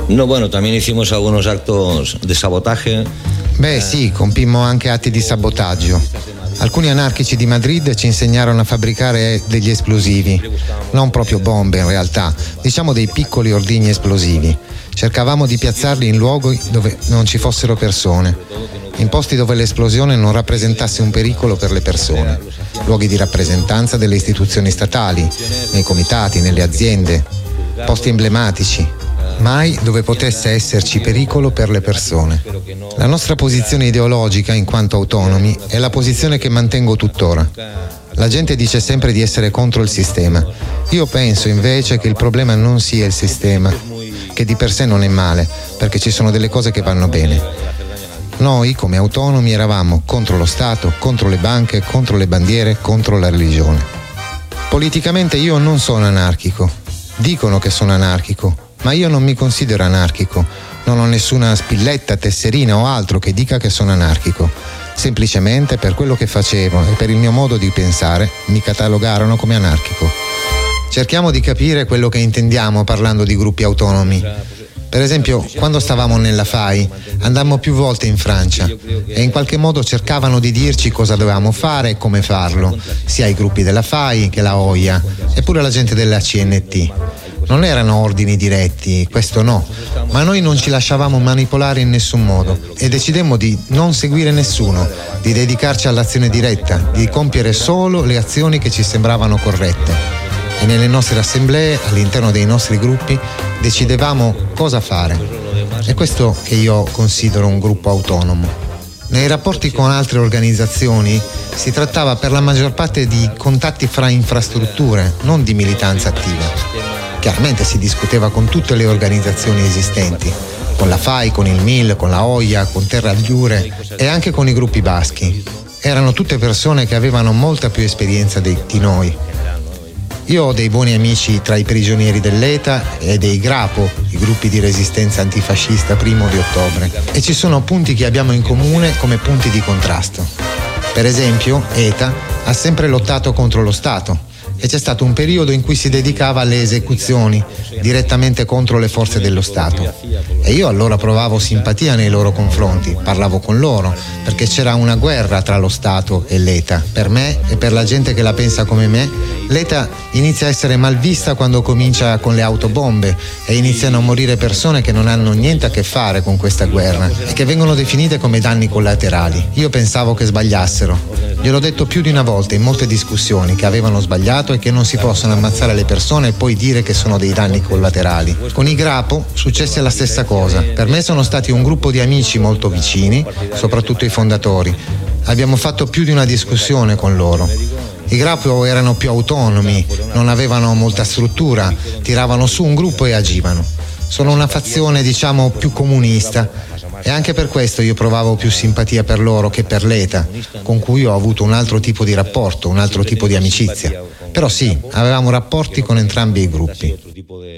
No, bueno, también hicimos algunos actos de sabotaje. Beh sì, compimmo anche atti di sabotaggio. Alcuni anarchici di Madrid ci insegnarono a fabbricare degli esplosivi, non proprio bombe in realtà, diciamo dei piccoli ordigni esplosivi. Cercavamo di piazzarli in luoghi dove non ci fossero persone, in posti dove l'esplosione non rappresentasse un pericolo per le persone, luoghi di rappresentanza delle istituzioni statali, nei comitati, nelle aziende, posti emblematici, mai dove potesse esserci pericolo per le persone. La nostra posizione ideologica, in quanto autonomi, è la posizione che mantengo tuttora. La gente dice sempre di essere contro il sistema. Io penso invece che il problema non sia il sistema, che di per sé non è male, perché ci sono delle cose che vanno bene. Noi, come autonomi, eravamo contro lo Stato, contro le banche, contro le bandiere, contro la religione. Politicamente io non sono anarchico. Dicono che sono anarchico, ma io non mi considero anarchico. Non ho nessuna spilletta, tesserina o altro che dica che sono anarchico. Semplicemente per quello che facevo e per il mio modo di pensare mi catalogarono come anarchico. Cerchiamo di capire quello che intendiamo parlando di gruppi autonomi. Per esempio, quando stavamo nella FAI, andammo più volte in Francia e in qualche modo cercavano di dirci cosa dovevamo fare e come farlo, sia i gruppi della FAI che la OIA e pure la gente della CNT. Non erano ordini diretti, questo no, ma noi non ci lasciavamo manipolare in nessun modo e decidemmo di non seguire nessuno, di dedicarci all'azione diretta, di compiere solo le azioni che ci sembravano corrette. E nelle nostre assemblee, all'interno dei nostri gruppi, decidevamo cosa fare. È questo che io considero un gruppo autonomo. Nei rapporti con altre organizzazioni si trattava per la maggior parte di contatti fra infrastrutture, non di militanza attiva. Chiaramente si discuteva con tutte le organizzazioni esistenti, con la FAI, con il MIL, con la OIA, con Terra Liure e anche con i gruppi baschi. Erano tutte persone che avevano molta più esperienza di noi. Io ho dei buoni amici tra i prigionieri dell'ETA e dei Grapo, i gruppi di resistenza antifascista 1° di ottobre, e ci sono punti che abbiamo in comune come punti di contrasto. Per esempio, ETA ha sempre lottato contro lo Stato e c'è stato un periodo in cui si dedicava alle esecuzioni direttamente contro le forze dello Stato e io allora provavo simpatia nei loro confronti, parlavo con loro perché c'era una guerra tra lo Stato e l'ETA. Per me e per la gente che la pensa come me, l'ETA inizia a essere mal vista quando comincia con le autobombe e iniziano a morire persone che non hanno niente a che fare con questa guerra e che vengono definite come danni collaterali. Io pensavo che sbagliassero. Gliel'ho detto più di una volta in molte discussioni che avevano sbagliato e che non si possono ammazzare le persone e poi dire che sono dei danni collaterali. Con i Grapo successe la stessa cosa. Per me sono stati un gruppo di amici molto vicini, soprattutto i fondatori. Abbiamo fatto più di una discussione con loro. I Grapo erano più autonomi, non avevano molta struttura, tiravano su un gruppo e agivano. Sono una fazione, diciamo, più comunista. E anche per questo io provavo più simpatia per loro che per l'ETA, con cui ho avuto un altro tipo di rapporto, un altro tipo di amicizia. Però sì, avevamo rapporti con entrambi i gruppi.